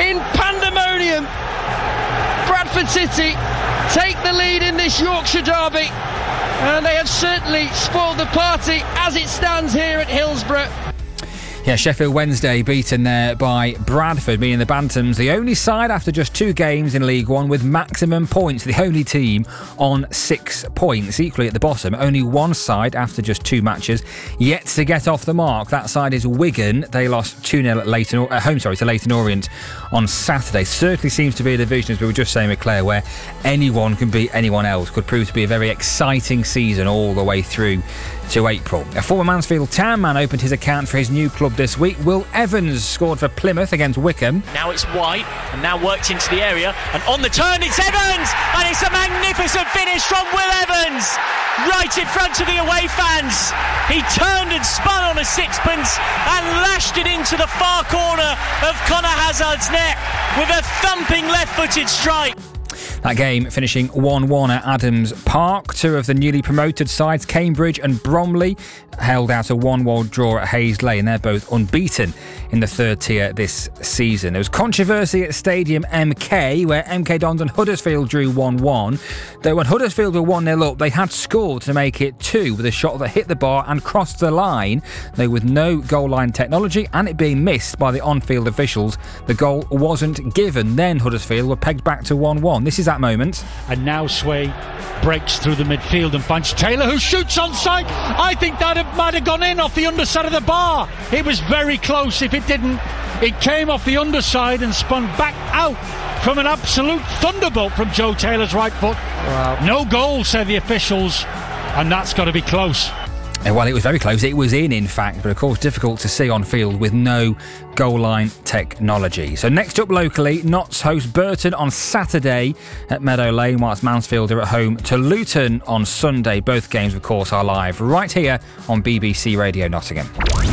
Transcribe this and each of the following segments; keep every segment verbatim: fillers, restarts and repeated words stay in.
in pandemonium. Bradford City take the lead in this Yorkshire derby, and they have certainly spoiled the party as it stands here at Hillsborough. Yeah, Sheffield Wednesday beaten there by Bradford, meaning the Bantams, the only side after just two games in League One with maximum points, the only team on six points. Equally at the bottom, only one side after just two matches yet to get off the mark. That side is Wigan. They lost two nil at Leighton, at home, sorry, to Leighton Orient on Saturday. Certainly seems to be a division, as we were just saying with Claire, where anyone can beat anyone else. Could prove to be a very exciting season all the way through to April. A former Mansfield Town man opened his account for his new club this week. Will Evans scored for Plymouth against Wickham. Now it's wide and now worked into the area, and on the turn it's Evans, and it's a magnificent finish from Will Evans right in front of the away fans. He turned and spun on a sixpence and lashed it into the far corner of Conor Hazard's net with a thumping left-footed strike. That game finishing one one at Adams Park. Two of the newly promoted sides, Cambridge and Bromley, held out a one one draw at Hayes Lane. They're both unbeaten in the third tier this season. There was controversy at Stadium M K, where M K Dons and Huddersfield drew one one. Though when Huddersfield were one nil up, they had scored to make it two with a shot that hit the bar and crossed the line. Though with no goal line technology and it being missed by the on-field officials, the goal wasn't given. Then Huddersfield were pegged back to one one. This is that moment. And now Sway breaks through the midfield and finds Taylor, who shoots on sight. I think that might have gone in off the underside of the bar. It was very close. If it didn't, it came off the underside and spun back out from an absolute thunderbolt from Joe Taylor's right foot. Wow. No goal, say the officials, and that's got to be close. Well, it was very close. It was in, in fact, but of course difficult to see on field with no goal line technology. So next up locally, Notts host Burton on Saturday at Meadow Lane, whilst Mansfield are at home to Luton on Sunday. Both games, of course, are live right here on B B C Radio Nottingham.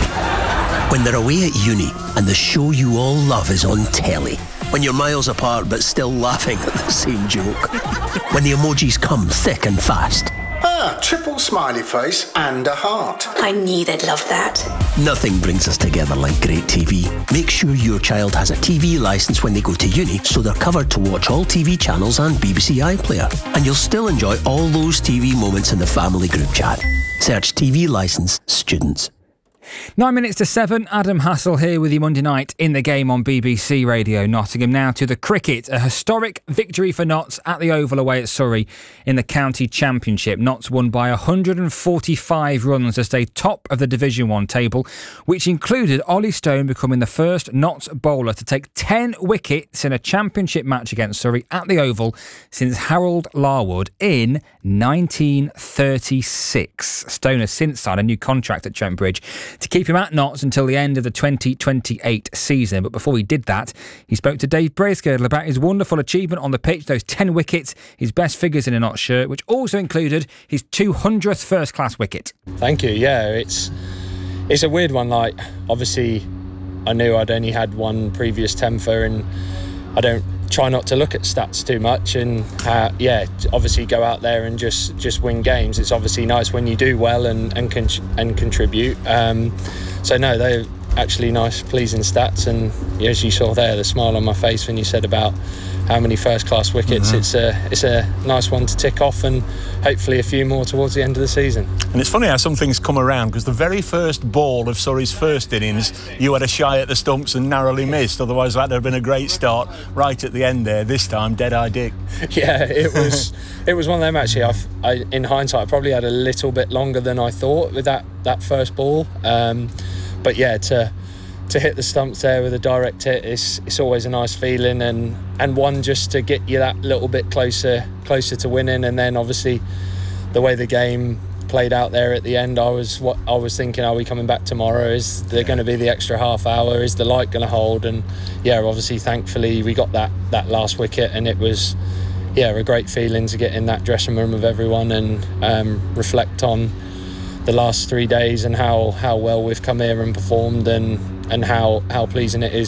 When they're away at uni and the show you all love is on telly. When you're miles apart but still laughing at the same joke. When the emojis come thick and fast. Ah, triple smiley face and a heart. I knew they'd love that. Nothing brings us together like great T V. Make sure your child has a T V licence when they go to uni, so they're covered to watch all T V channels and B B C iPlayer. And you'll still enjoy all those T V moments in the family group chat. Search T V licence students. Nine minutes to seven, Adam Hassel here with you Monday night in the game on B B C Radio Nottingham. Now to the cricket, a historic victory for Notts at the Oval away at Surrey in the County Championship. Notts won by one hundred forty-five runs to stay top of the Division one table, which included Ollie Stone becoming the first Notts bowler to take ten wickets in a Championship match against Surrey at the Oval since Harold Larwood in nineteen thirty-six. Stone has since signed a new contract at Trent Bridge to keep him at Notts until the end of the twenty twenty-eight season. But before he did that, he spoke to Dave Bracegirdle about his wonderful achievement on the pitch, those ten wickets, his best figures in a Notts shirt, which also included his two hundredth first-class wicket. Thank you. Yeah, it's it's a weird one. Like, obviously, I knew I'd only had one previous tenfer, and I don't try not to look at stats too much, and uh, yeah, obviously go out there and just just win games. It's obviously nice when you do well and and, con- and contribute. Um, so no, they're actually nice, pleasing stats, and as you saw there, the smile on my face when you said about how many first-class wickets. Mm-hmm. It's a it's a nice one to tick off, and hopefully a few more towards the end of the season. And it's funny how some things come around, because the very first ball of Surrey's first innings, you had a shy at the stumps and narrowly missed. Otherwise, that'd have been a great start right at the end there. This time, dead-eye Dick. Yeah, it was it was one of them actually. I've, I, in hindsight, I probably had a little bit longer than I thought with that that first ball. Um, but yeah, to. To hit the stumps there with a direct hit, it's, it's always a nice feeling, and, and one just to get you that little bit closer closer to winning. And then obviously the way the game played out there at the end, I was what I was thinking, are we coming back tomorrow? Is there going to be the extra half hour? Is the light going to hold? And yeah, obviously thankfully we got that that last wicket, and it was yeah a great feeling to get in that dressing room with everyone and um, reflect on the last three days and how, how well we've come here and performed, and and how, how pleasing it is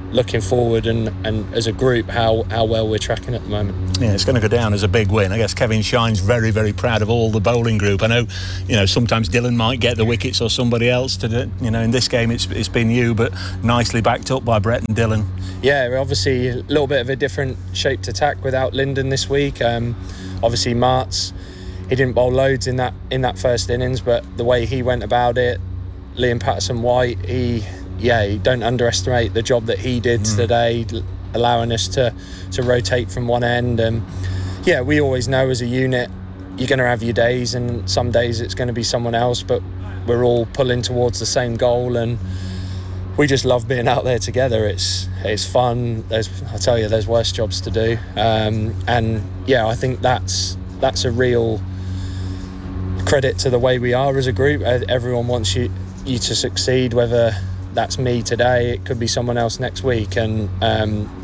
looking forward and, and as a group how, how well we're tracking at the moment. Yeah, it's going to go down as a big win. I guess Kevin Shine's very, very proud of all the bowling group. I know, you know, sometimes Dylan might get the wickets or somebody else to do, you know, in this game it's it's been you, but nicely backed up by Brett and Dylan. Yeah, obviously a little bit of a different shaped attack without Lyndon this week. Um, obviously Martz, he didn't bowl loads in that in that first innings, but the way he went about it, Liam Patterson-White, he yeah, you don't underestimate the job that he did mm. today, allowing us to, to rotate from one end. And yeah, we always know as a unit, you're going to have your days, and some days it's going to be someone else, but we're all pulling towards the same goal, and we just love being out there together. It's it's fun. There's, I tell you, there's worse jobs to do. Um, and yeah, I think that's that's a real credit to the way we are as a group. Everyone wants you, you to succeed, whether that's me today, it could be someone else next week, and um,